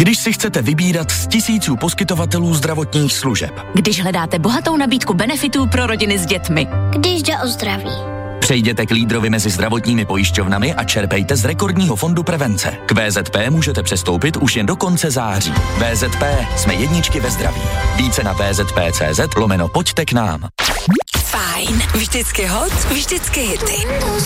Když si chcete vybírat z tisíců poskytovatelů zdravotních služeb. Když hledáte bohatou nabídku benefitů pro rodiny s dětmi. Když jde o zdraví. Přejděte k lídrovi mezi zdravotními pojišťovnami a čerpejte z rekordního fondu prevence. K VZP můžete přestoupit už jen do konce září. VZP, jsme jedničky ve zdraví. Více na vzp.cz/pojďte k nám. Fajn, vždycky hot, vždycky hity.